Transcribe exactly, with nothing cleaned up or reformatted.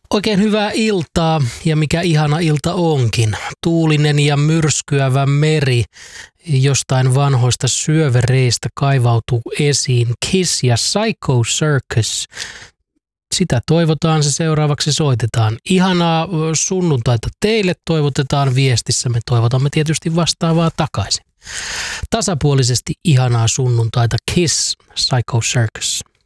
Oikein hyvää iltaa, ja mikä ihana ilta onkin. Tuulinen ja myrskyävä meri jostain vanhoista syövereistä kaivautuu esiin. Kiss ja Psycho Circus. Sitä toivotaan, se seuraavaksi soitetaan. Ihanaa sunnuntaita teille toivotetaan viestissä. Me toivotamme tietysti vastaavaa takaisin. Tasapuolisesti ihanaa sunnuntaita. Kiss, Psycho Circus.